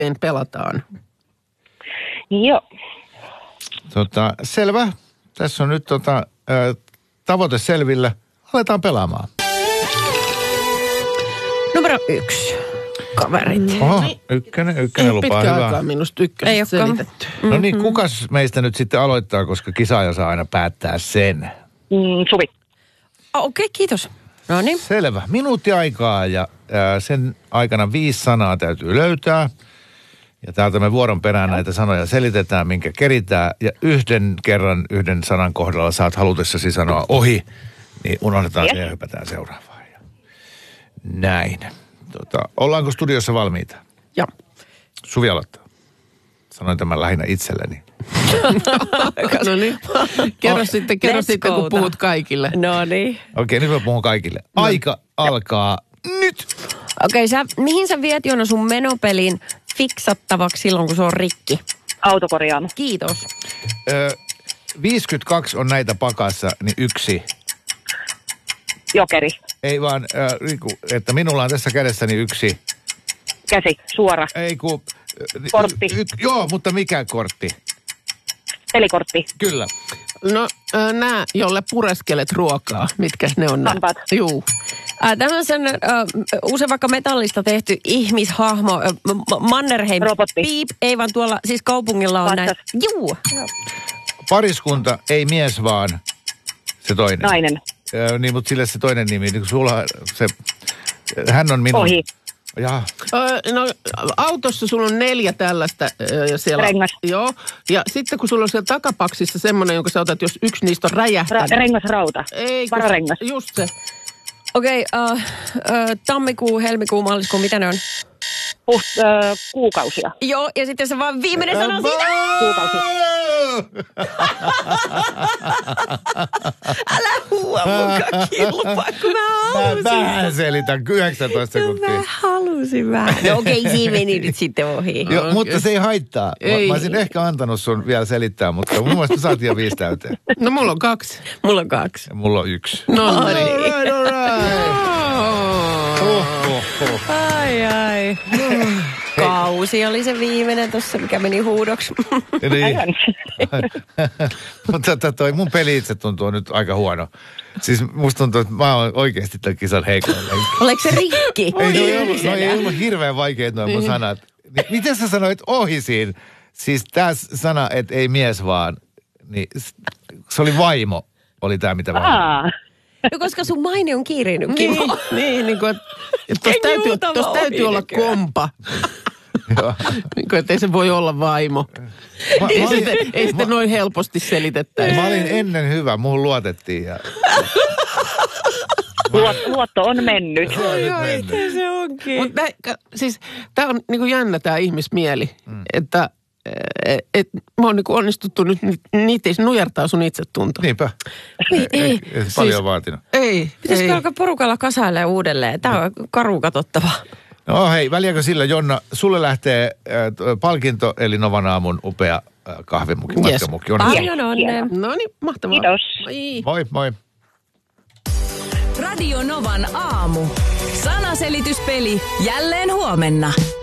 yhteen pelataan. Joo. Selvä. Tässä on nyt tavoite selvillä. Aletaan pelaamaan. Numero 1. Kaverit. Oho, ykkönen lupaa pitkä hyvää. aikaa minusta ykkösestä selitetty. No niin, kukas meistä nyt sitten aloittaa, koska kisaaja saa aina päättää sen. Suvi. Okei, kiitos. No niin. Selvä. Minuutti aikaa ja sen aikana 5 sanaa täytyy löytää. Ja täältä me vuoron perään näitä sanoja selitetään, minkä keritään. Ja yhden sanan kohdalla saat halutessasi sanoa ohi, niin unohdetaan se ja hypätään seuraavaan. Ja näin. Ollaanko studiossa valmiita? Joo. Suvi aloittaa. Sanoin tämän lähinnä itselleni. No niin. Kerro sitten, kun puhut kaikille. No niin. Okei, nyt mä puhun kaikille. Aika alkaa nyt. Okei, mihin sä viet Jonna sun menopelin fiksattavaksi silloin, kun se on rikki? Autokorjaamo. Kiitos. 52 on näitä pakassa, niin 1. Jokeri. Ei vaan, että minulla on tässä kädessäni 1. Käsi. Suora. Ei kun... Kortti. Joo, mutta mikä kortti? Pelikortti. Kyllä. No, nää, jolle pureskelet ruokaa. Mitkä ne on? Hampaat. Juu. Tämmöisen usein vaikka metallista tehty ihmishahmo, Mannerheim. Robotti. Piip, ei vaan tuolla, siis kaupungilla on näin. Juu. Pariskunta, ei mies vaan se toinen. Nainen. Niin, mutta sille se toinen nimi. Niin sulla se... Hän on minun... Ohi. Jaa. No, autossa sulla on 4 tällaista. Siellä, Rengas. Joo. Ja sitten kun sulla on siellä takapaksissa semmoinen, jonka sä otat, jos yksi niistä on räjähtänyt. Rengasrauta. Ei, Vararengas. Just se. Okei, tammikuu, helmikuu, maaliskuu, mitä ne on? Kuukausia. Joo, ja sitten se vaan viimeinen sana siitä. Kuukausi. Älä huua mukaan kilpaa, kun mä halusin. Vähän selitän, 19 sekuntia. Mä halusin vähän. No okei, siinä meni nyt sitten ohi. Joo, mutta se ei haittaa. Ei. Mä olisin ehkä antanut sun vielä selittää, mutta mun mielestä saatiin jo 5 täyteen. No mulla on 2. Mulla on 2. Ja mulla on 1. No niin. All right. Ai. Kausi oli se viimeinen tossa, mikä meni huudoksi. Niin. Mutta toi mun peli itse tuntuu nyt aika huono. Siis musta tuntuu, että mä oon oikeasti tämän kisan heikoin lenkki. Oliko se rikki? Ei ollut hirveän vaikeet nuo mun sanat. Miten sä sanoit ohi siinä? Siis tää sana, että ei mies vaan, niin se oli vaimo, oli tää mitä mä No koska sun maine on kiirinyt, Kimmo. Niin kuin, että tuossa täytyy olla kompa. Niin kuin, että ei se voi olla vaimo. Ei sitten noin helposti selitettäisi. Mä olin ennen hyvä, muuhun luotettiin. Ja... Luotto on mennyt. Miten se onkin? Mutta siis tää on niinku jännä tää ihmismieli, että mä oon niinku onnistuttu nyt, niitä ei nujertaa sun itsetunto. Niinpä. Ei. Paljon vaatinut. Ei. Pitäisikö alkaa porukalla kasailemaan uudelleen? Tää on karu katsottava. No hei, väliäkö sillä, Jonna, sulle lähtee palkinto, eli Novan aamun upea kahvimukki, matkamukki. Paljon onnea. No niin, mahtavaa. Kiitos. Moi, moi. Radio Novan aamu. Sanaselityspeli jälleen huomenna.